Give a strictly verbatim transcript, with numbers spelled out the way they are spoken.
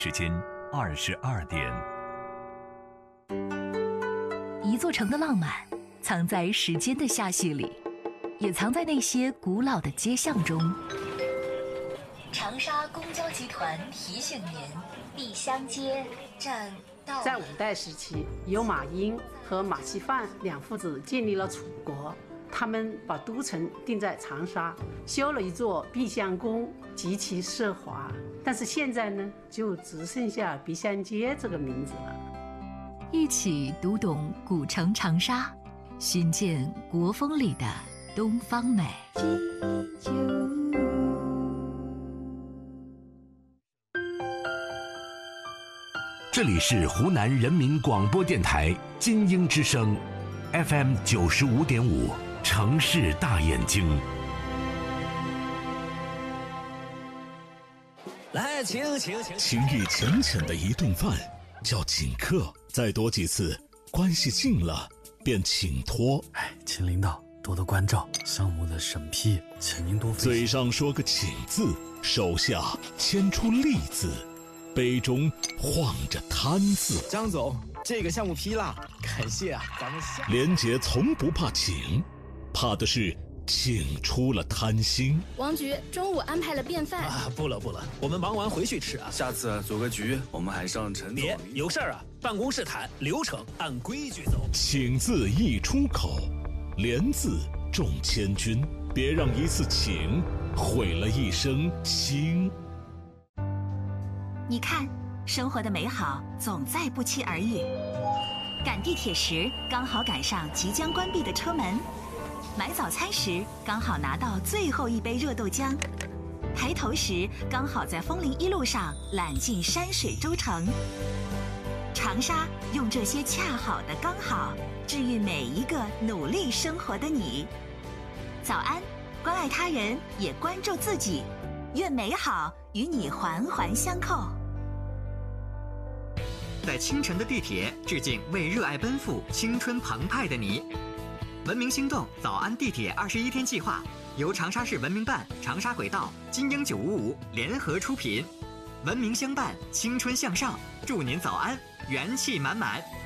时间二十二点。 一座城的浪漫藏在时间的罅隙里，也藏在那些古老的街巷中。长沙公交集团提醒您：碧香街站到。 在五代时期，由马英和马锡范两父子建立了楚国，他们把都城定在长沙，修了一座碧香宫，极其奢华。但是现在呢，就只剩下碧香街这个名字了。 一起读懂古城长沙，寻见国风里的东方美。 这里是湖南人民广播电台金鹰之声 F M 九十五点五，城市大眼睛。 来，请请请， 情谊浅浅的一顿饭叫请客，再多几次，关系近了便请托。 哎，请领导多多关照，项目的审批，请您多费心。 嘴上说个请字，手下牵出利字，杯中晃着贪字。 张总，这个项目批了，感谢啊，咱们下。 连杰从不怕请，怕的是请出了贪心。 王局中午安排了便饭啊，不了不了，我们忙完回去吃啊。 下次组个局，我们还上陈总。 别有事儿啊，办公室谈，流程按规矩走。 请字一出口，连字中千军，别让一次请毁了一生心。 你看，生活的美好总在不期而遇。赶地铁时，刚好赶上即将关闭的车门。买早餐时，刚好拿到最后一杯热豆浆；抬头时，刚好在枫林一路上揽尽山水洲城。长沙用这些恰好的刚好，治愈每一个努力生活的你。早安，关爱他人，也关注自己，愿美好与你环环相扣。 在清晨的地铁，致敬为热爱奔赴、青春澎湃的你。文明星动早安地铁二十一天计划由长沙市文明办、长沙轨道、金鹰九五五联合出品，文明相伴，青春向上，祝您早安，元气满满。